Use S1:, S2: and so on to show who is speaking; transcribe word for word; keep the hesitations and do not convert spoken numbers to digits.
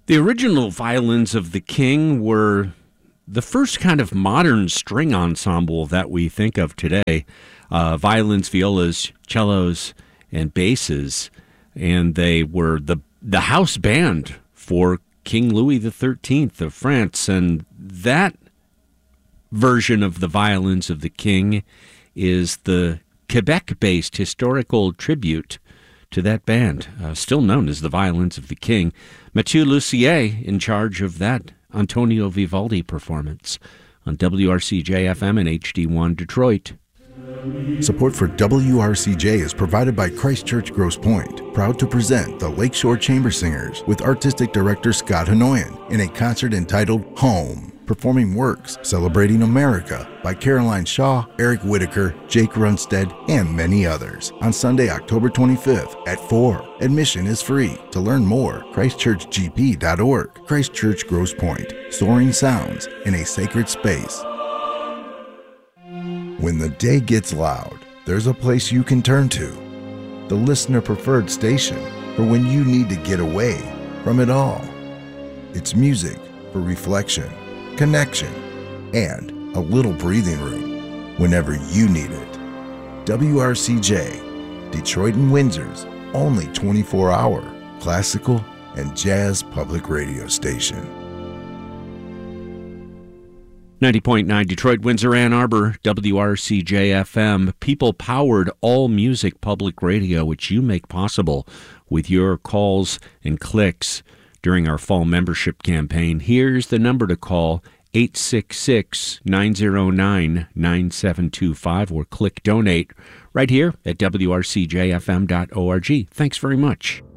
S1: The original Violins of the King were the first kind of modern string ensemble that we think of today. Uh, violins, violas, cellos, and basses. And they were the, the house band for King Louis the thirteenth of France. And that version of the Violins of the King is the Quebec-based historical tribute to that band, uh, still known as the Violins of the King. Mathieu Lussier in charge of that Antonio Vivaldi performance on W R C J F M and H D one Detroit.
S2: Support for W R C J is provided by Christ Church Grosse Pointe, proud to present the Lakeshore Chamber Singers with artistic director Scott Hanoyan in a concert entitled Home, performing works celebrating America by Caroline Shaw, Eric Whitaker, Jake Runstead, and many others on Sunday, October twenty-fifth at four. Admission is free. To learn more, christ church g p dot org. Christ Church Grosse Pointe, soaring sounds in a sacred space. When the day gets loud, there's a place you can turn to. The listener-preferred station for when you need to get away from it all. It's music for reflection, connection, and a little breathing room whenever you need it. W R C J, Detroit and Windsor's only twenty-four hour classical and jazz public radio station.
S1: ninety point nine Detroit, Windsor, Ann Arbor, W R C J F M, people-powered all-music public radio, which you make possible with your calls and clicks during our fall membership campaign. Here's the number to call, eight six six, nine zero nine, nine seven two five, or click donate right here at W R C J F M dot org. Thanks very much.